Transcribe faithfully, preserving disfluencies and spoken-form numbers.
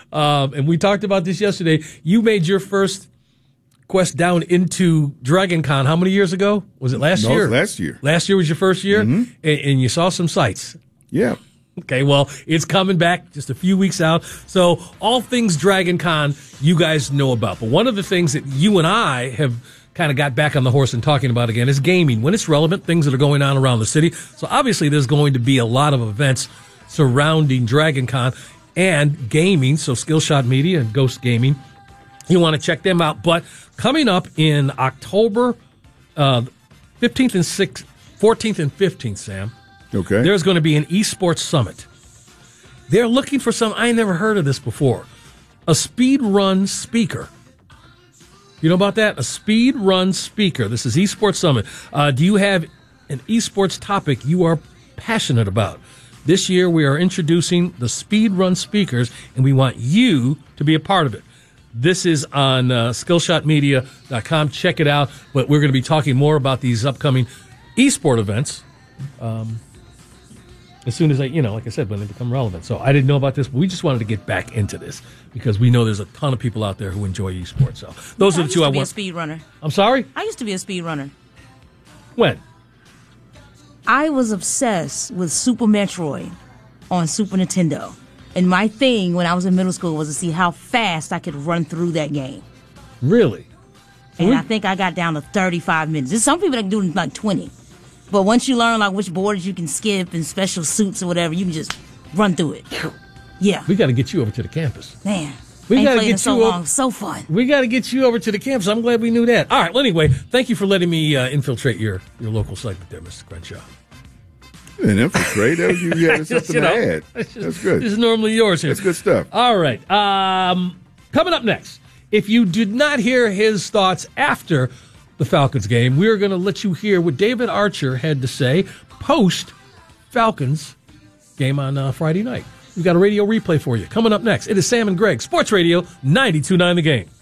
Um, and we talked about this yesterday. You made your first quest down into Dragon Con how many years ago? Was it last no, year? last year. Last year was your first year? Mm-hmm. And, and you saw some sights. Yeah. Okay, well, it's coming back just a few weeks out. So all things Dragon Con you guys know about. But one of the things that you and I have kind of got back on the horse and talking about again is gaming. When it's relevant, things that are going on around the city. So obviously there's going to be a lot of events surrounding Dragon Con and gaming. So Skillshot Media and Ghost Gaming. You want to check them out. But coming up in October uh, fifteenth and sixth, fourteenth and fifteenth, Sam, okay, there's going to be an esports summit. They're looking for some, I never heard of this before, a speed run speaker. You know about that? A speed run speaker. This is esports summit. Uh, do you have an esports topic you are passionate about? This year we are introducing the speed run speakers, and we want you to be a part of it. This is on uh, skillshot media dot com. Check it out. But we're going to be talking more about these upcoming esport events um, as soon as I, you know, like I said, when they become relevant. So I didn't know about this, but we just wanted to get back into this because we know there's a ton of people out there who enjoy esports. So those yeah, are the two I, I used to be want. a speed runner. I'm sorry? I used to be a speed runner. When? I was obsessed with Super Metroid on Super Nintendo. And my thing when I was in middle school was to see how fast I could run through that game. Really? And I think I got down to thirty-five minutes. There's some people that can do it in like twenty. But once you learn like which borders you can skip and special suits or whatever, you can just run through it. Yeah. We got to get you over to the campus. Man. We ain't got to played get in so you long. over. So fun. We got to get you over to the campus. I'm glad we knew that. All right. Well, anyway, thank you for letting me uh, infiltrate your, your local segment there, Mister Crenshaw. And infiltrate. That was you had something you know, to add. That's, just, That's good. This is normally yours here. That's good stuff. All right. Um, coming up next, if you did not hear his thoughts after the Falcons game, we're going to let you hear what David Archer had to say post Falcons game on uh, Friday night. We've got a radio replay for you coming up next. It is Sam and Greg, Sports Radio ninety-two point nine The Game.